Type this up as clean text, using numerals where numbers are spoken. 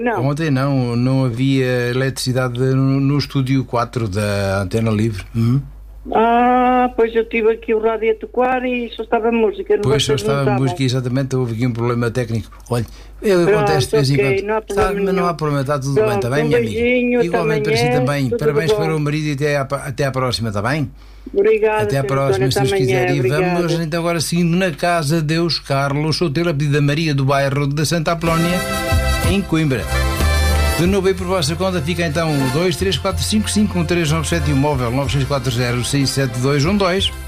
Não. Ontem não havia eletricidade no estúdio 4 da Antena Livre. Pois eu tive aqui o rádio a tocar e só estava música. Pois só estava música, exatamente, houve aqui um problema técnico. Olha, acontece de vez em quando. Mas não há problema, está tudo bem, está bem, minha amiga? Igualmente para si também. Parabéns para o marido e até à próxima, está bem? Obrigada. Até à próxima, se Deus quiser. E vamos então agora seguindo na casa de Deus Carlos Souteiro, a pedido da Maria do bairro de Santa Apolónia, em Coimbra. De novo aí por vossa conta fica então 234551397 e o móvel 9640671212.